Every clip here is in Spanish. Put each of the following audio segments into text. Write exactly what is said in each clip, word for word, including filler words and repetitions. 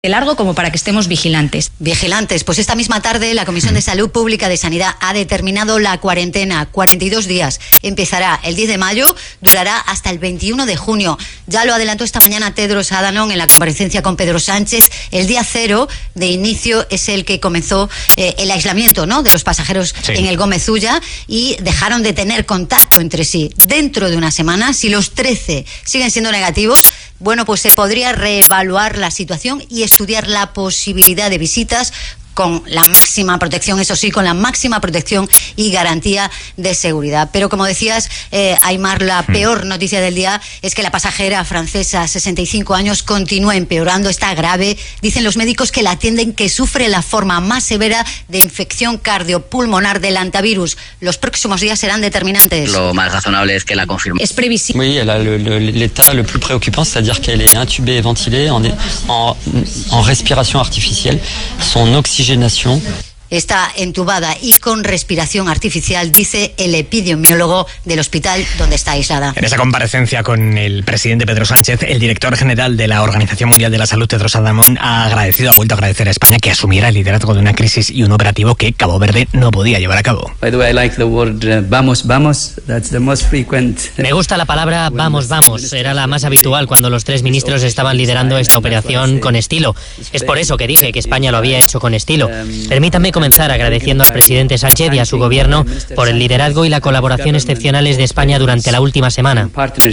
largo como para que estemos vigilantes. Vigilantes, pues esta misma tarde la Comisión de Salud Pública de Sanidad ha determinado la cuarentena, cuarenta y dos días. Empezará el diez de mayo, durará hasta el veintiuno de junio. Ya lo adelantó esta mañana Tedros Adhanom en la comparecencia con Pedro Sánchez. El día cero de inicio es el que comenzó eh, el aislamiento, ¿no?, de los pasajeros sí. en el Gómez Ulla, y dejaron de tener contacto entre sí. Dentro de una semana, si los trece siguen siendo negativos, bueno, pues se podría reevaluar la situación y estudiar la posibilidad de visitas con la máxima protección, eso sí, con la máxima protección y garantía de seguridad. Pero como decías, eh, Aymar, la peor noticia del día es que la pasajera francesa, sesenta y cinco años, continúa empeorando, está grave. Dicen los médicos que la atienden que sufre la forma más severa de infección cardiopulmonar del hantavirus. Los próximos días serán determinantes. Lo más razonable es que la confirme. Es previsible. Oui, elle a le, le, l'état le plus préoccupant, c'est-à-dire qu'elle est intubée et ventilée en, en, en respiration artificielle. Son oxygénation Está entubada y con respiración artificial, dice el epidemiólogo del hospital donde está aislada. En esa comparecencia con el presidente Pedro Sánchez, el director general de la Organización Mundial de la Salud, Tedros Adhanom, ha agradecido, ha vuelto a agradecer a España que asumiera el liderazgo de una crisis y un operativo que Cabo Verde no podía llevar a cabo. By the way, I like the word uh, vamos, vamos. That's the most frequent. Me gusta la palabra vamos, vamos. Era la más habitual cuando los tres ministros estaban liderando esta operación con estilo. Es por eso que dije que España lo había hecho con estilo. Permítanme comenzar agradeciendo al presidente Sánchez y a su gobierno por el liderazgo y la colaboración excepcionales de España durante la última semana.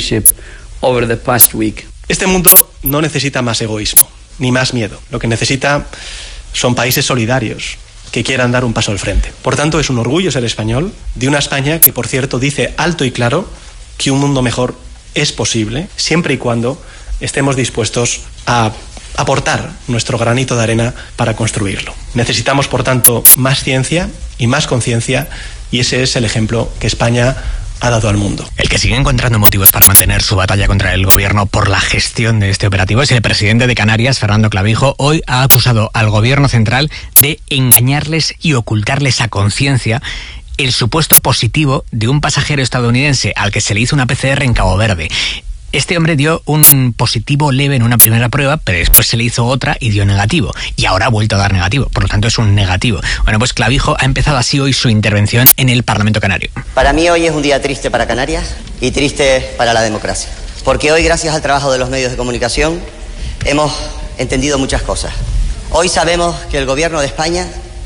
Este mundo no necesita más egoísmo, ni más miedo. Lo que necesita son países solidarios que quieran dar un paso al frente. Por tanto, es un orgullo ser español, de una España que, por cierto, dice alto y claro que un mundo mejor es posible, siempre y cuando estemos dispuestos a aportar nuestro granito de arena para construirlo. Necesitamos, por tanto, más ciencia y más conciencia, y ese es el ejemplo que España ha dado al mundo. El que sigue encontrando motivos para mantener su batalla contra el gobierno por la gestión de este operativo es el presidente de Canarias, Fernando Clavijo. Hoy ha acusado al gobierno central de engañarles y ocultarles a conciencia el supuesto positivo de un pasajero estadounidense al que se le hizo una P C R en Cabo Verde. Este hombre dio un positivo leve en una primera prueba, pero después se le hizo otra y dio negativo. Y ahora ha vuelto a dar negativo, por lo tanto es un negativo. Bueno, pues Clavijo ha empezado así hoy su intervención en el Parlamento Canario. Para mí hoy es un día triste para Canarias y triste para la democracia. Porque hoy, gracias al trabajo de los medios de comunicación, hemos entendido muchas cosas. Hoy sabemos que el gobierno de España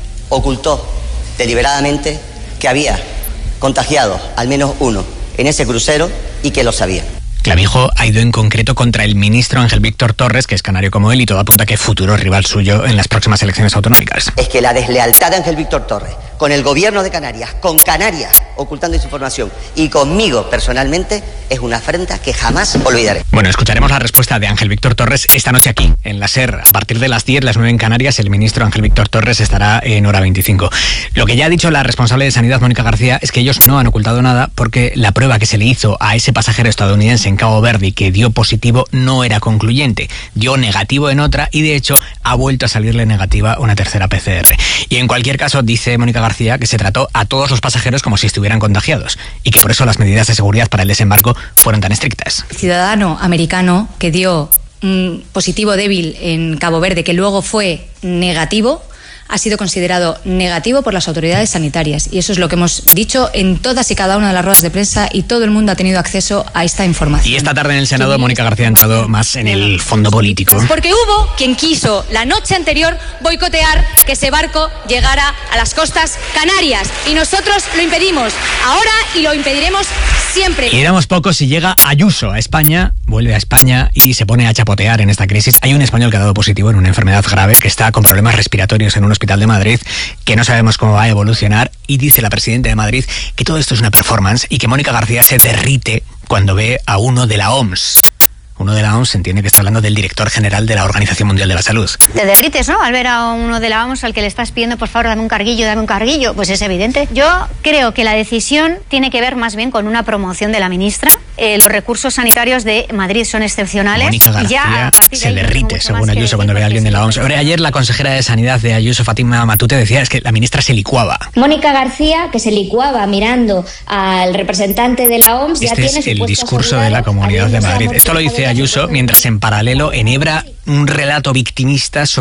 ocultó deliberadamente que había contagiado al menos uno en ese crucero y que lo sabía. Clavijo ha ido en concreto contra el ministro Ángel Víctor Torres, que es canario como él, y todo apunta a que futuro rival suyo en las próximas elecciones autonómicas. Es que la deslealtad de Ángel Víctor Torres con el gobierno de Canarias, con Canarias ocultando esa información y conmigo personalmente, es una afrenta que jamás olvidaré. Bueno, escucharemos la respuesta de Ángel Víctor Torres esta noche aquí, en la SER. A partir de las diez, las nueve en Canarias, el ministro Ángel Víctor Torres estará en hora veinticinco. Lo que ya ha dicho la responsable de Sanidad, Mónica García, es que ellos no han ocultado nada porque la prueba que se le hizo a ese pasajero estadounidense en Cabo Verde y que dio positivo no era concluyente. Dio negativo en otra y, de hecho, ha vuelto a salirle negativa una tercera P C R. Y en cualquier caso, dice Mónica García que se trató a todos los pasajeros como si estuvieran contagiados y que por eso las medidas de seguridad para el desembarco fueron tan estrictas. El ciudadano americano que dio un positivo débil en Cabo Verde, que luego fue negativo, ha sido considerado negativo por las autoridades sanitarias, y eso es lo que hemos dicho en todas y cada una de las ruedas de prensa, y todo el mundo ha tenido acceso a esta información. Y esta tarde en el Senado, Mónica García ha entrado más en el fondo político. Porque hubo quien quiso la noche anterior boicotear que ese barco llegara a las costas canarias, y nosotros lo impedimos ahora y lo impediremos siempre. Y éramos pocos si llega Ayuso a España, vuelve a España y se pone a chapotear en esta crisis. Hay un español que ha dado positivo en una enfermedad grave, que está con problemas respiratorios en un hospital de Madrid, que no sabemos cómo va a evolucionar, y dice la presidenta de Madrid que todo esto es una performance y que Mónica García se derrite cuando ve a uno de la O M S. Uno de la O M S se entiende que está hablando del director general de la Organización Mundial de la Salud. Te derrites, ¿no?, al ver a uno de la O M S al que le estás pidiendo, por favor, dame un carguillo, dame un carguillo. Pues es evidente. Yo creo que la decisión tiene que ver más bien con una promoción de la ministra. Eh, los recursos sanitarios de Madrid son excepcionales. Mónica García ya, se derrite, según Ayuso, cuando ve a alguien de la O M S. Ahora, ayer la consejera de Sanidad de Ayuso, Fátima Matute, decía es que la ministra se licuaba. Mónica García, que se licuaba mirando al representante de la O M S, este ya es tiene el discurso de la Comunidad de Madrid. Esto lo dice Ayuso, mientras en paralelo enhebra un relato victimista sobre